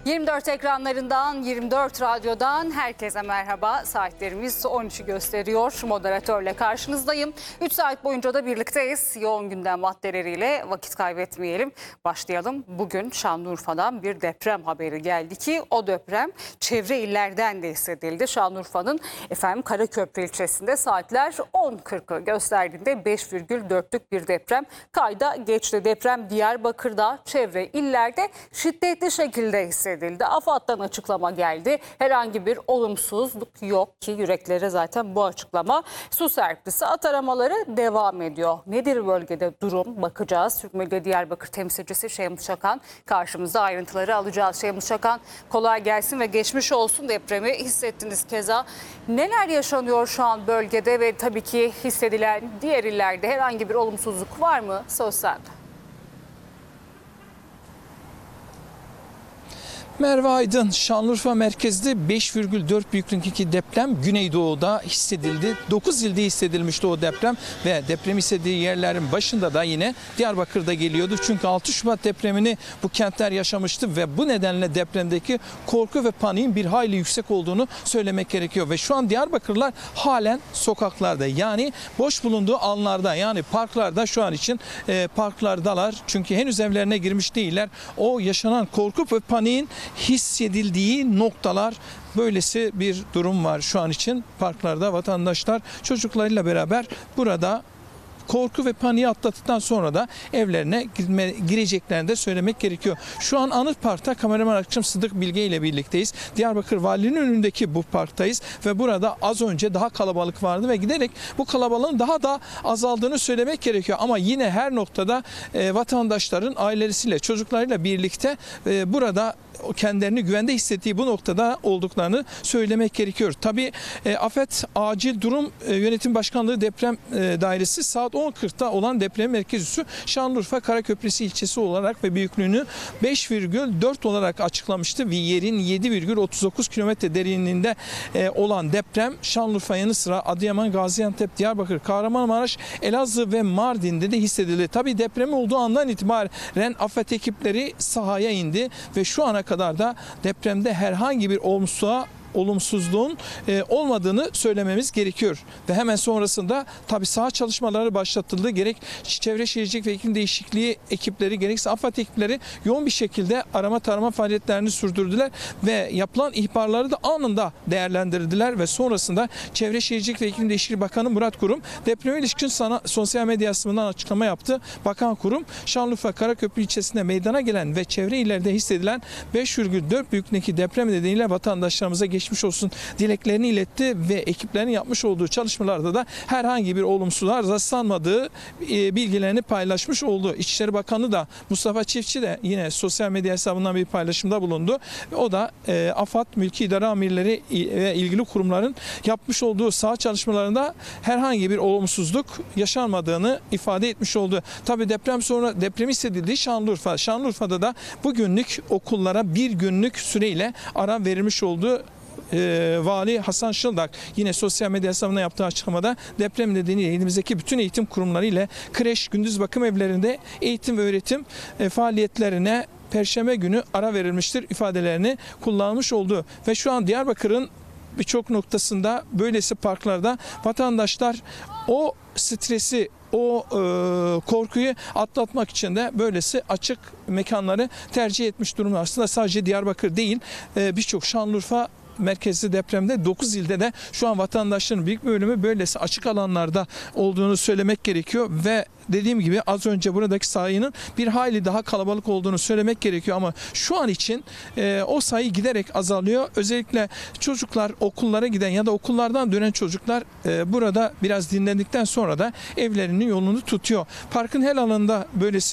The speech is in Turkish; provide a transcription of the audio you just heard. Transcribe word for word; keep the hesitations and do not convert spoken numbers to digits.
yirmi dört ekranlarından, yirmi dört radyodan herkese merhaba. Saatlerimiz on üçü gösteriyor. Moderatörle karşınızdayım. üç saat boyunca da birlikteyiz. Yoğun gündem maddeleriyle vakit kaybetmeyelim. Başlayalım. Bugün Şanlıurfa'dan bir deprem haberi geldi ki o deprem çevre illerden de hissedildi. Şanlıurfa'nın efendim Karaköprü ilçesinde saatler on kırkı gösterdiğinde beş virgül dörtlük bir deprem kayda geçti. Deprem Diyarbakır'da, çevre illerde şiddetli şekilde hissedildi. AFAD'dan açıklama geldi. Herhangi bir olumsuzluk yok ki yüreklere zaten bu açıklama su serpti. Saat aramaları devam ediyor. Nedir bölgede durum? Bakacağız. Türk Medya Diyarbakır temsilcisi Şeymus Çakan karşımıza, ayrıntıları alacağız. Şeymus Çakan, kolay gelsin ve geçmiş olsun, depremi hissettiniz keza. Neler yaşanıyor şu an bölgede ve tabii ki hissedilen diğer illerde herhangi bir olumsuzluk var mı? Söz sende. Merve Aydın, Şanlıurfa merkezde beş virgül dört büyüklüğündeki deprem Güneydoğu'da hissedildi. dokuz ilde hissedilmişti o deprem ve deprem hissedildiği yerlerin başında da yine Diyarbakır'da geliyordu. Çünkü altı Şubat depremini bu kentler yaşamıştı ve bu nedenle depremdeki korku ve paniğin bir hayli yüksek olduğunu söylemek gerekiyor. Ve şu an Diyarbakırlılar halen sokaklarda, yani boş bulunduğu alanlarda, yani parklarda şu an için e, parklardalar. Çünkü henüz evlerine girmiş değiller. O yaşanan korku ve paniğin hissedildiği noktalar, böylesi bir durum var şu an için. Parklarda vatandaşlar çocuklarıyla beraber burada korku ve paniği atlattıktan sonra da evlerine girme, gireceklerini de söylemek gerekiyor. Şu an Anıt Park'ta kameraman arkadaşım Sıdık Bilge ile birlikteyiz. Diyarbakır Valiliğinin önündeki bu parktayız ve burada az önce daha kalabalık vardı ve giderek bu kalabalığın daha da azaldığını söylemek gerekiyor. Ama yine her noktada e, vatandaşların ailesiyle, çocuklarıyla birlikte e, burada kendilerini güvende hissettiği bu noktada olduklarını söylemek gerekiyor. Tabii e, AFAD Acil Durum e, Yönetim Başkanlığı Deprem e, Dairesi saat on kırkta olan deprem merkez üssü Şanlıurfa Karaköprü ilçesi olarak ve büyüklüğünü beş virgül dört olarak açıklamıştı ve yerin yedi virgül otuz dokuz kilometre derinliğinde e, olan deprem Şanlıurfa yanı sıra Adıyaman, Gaziantep, Diyarbakır, Kahramanmaraş, Elazığ ve Mardin'de de hissedildi. Tabii deprem olduğu andan itibaren AFAD ekipleri sahaya indi ve şu ana kadar da depremde herhangi bir olumsuzluğa olumsuzluğun e, olmadığını söylememiz gerekiyor. Ve hemen sonrasında tabii saha çalışmaları başlatıldı. Gerek Çevre Şehircilik ve İklim Değişikliği ekipleri, gerekse AFAD ekipleri yoğun bir şekilde arama tarama faaliyetlerini sürdürdüler ve yapılan ihbarları da anında değerlendirdiler ve sonrasında Çevre Şehircilik ve İklim Değişikliği Bakanı Murat Kurum depreme ilişkin sana, sosyal medya hesabından açıklama yaptı. Bakan Kurum, Şanlıurfa Karaköprü ilçesinde meydana gelen ve çevre illerde hissedilen beş virgül dört büyüklüğündeki deprem nedeniyle vatandaşlarımıza geçmiş olsun dileklerini iletti ve ekiplerin yapmış olduğu çalışmalarda da herhangi bir olumsuzluğa rastlanmadığı bilgilerini paylaşmış oldu. İçişleri Bakanı da Mustafa Çiftçi de yine sosyal medya hesabından bir paylaşımda bulundu. O da e, AFAD, Mülki İdare Amirleri ve ilgili kurumların yapmış olduğu saha çalışmalarında herhangi bir olumsuzluk yaşanmadığını ifade etmiş oldu. Tabii deprem sonra deprem hissedildiği Şanlıurfa. Şanlıurfa'da da bugünlük okullara bir günlük süreyle ara verilmiş olduğu Ee, Vali Hasan Şıldak yine sosyal medya hesabına yaptığı açıklamada deprem nedeniyle elimizdeki bütün eğitim kurumları ile kreş, gündüz bakım evlerinde eğitim ve öğretim e, faaliyetlerine Perşembe günü ara verilmiştir ifadelerini kullanmış oldu. Ve şu an Diyarbakır'ın birçok noktasında böylesi parklarda vatandaşlar o stresi, o e, korkuyu atlatmak için de böylesi açık mekanları tercih etmiş durumda. Aslında sadece Diyarbakır değil, e, birçok Şanlıurfa merkezli depremde dokuz ilde de şu an vatandaşların büyük bölümü böylesi açık alanlarda olduğunu söylemek gerekiyor ve dediğim gibi az önce buradaki sayının bir hayli daha kalabalık olduğunu söylemek gerekiyor ama şu an için e, o sayı giderek azalıyor. Özellikle çocuklar, okullara giden ya da okullardan dönen çocuklar e, burada biraz dinlendikten sonra da evlerinin yolunu tutuyor. Parkın her alanında böylesi